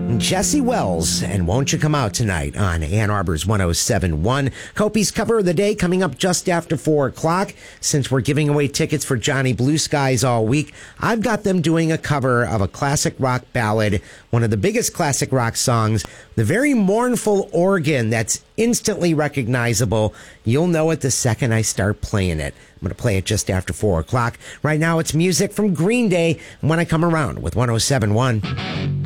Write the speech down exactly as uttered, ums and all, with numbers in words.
Jesse Wells, and Won't You Come Out Tonight on Ann Arbor's one oh seven point one. Kopi's cover of the day coming up just after four o'clock. Since we're giving away tickets for Johnny Blue Skies all week, I've got them doing a cover of a classic rock ballad, one of the biggest classic rock songs, the very mournful organ that's instantly recognizable. You'll know it the second I start playing it. I'm going to play it just after four o'clock. Right now, it's music from Green Day when I come around with one oh seven point one.